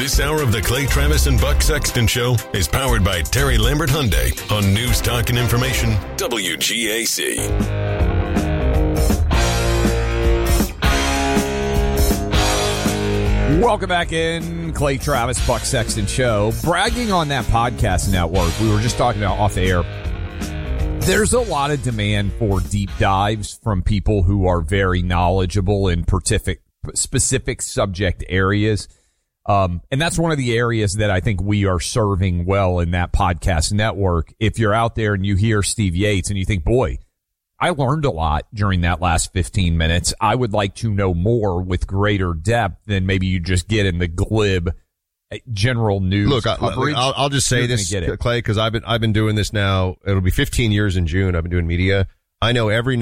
This hour of the Clay Travis and Buck Sexton Show is powered by Terry Lambert Hyundai on News Talk and Information, WGAC. Welcome back in, Clay Travis, Buck Sexton Show. Bragging on that podcast network, we were just talking about off the air. There's a lot of demand for deep dives from people who are very knowledgeable in specific subject areas. And that's one of the areas that I think we are serving well in that podcast network. If you're out there and you hear Steve Yates and you think, boy, I learned a lot during that last 15 minutes. I would like to know more with greater depth than maybe you just get in the glib general news coverage. I'll just say this, Clay, because I've been doing this now. It'll be 15 years in June. I've been doing media. I know every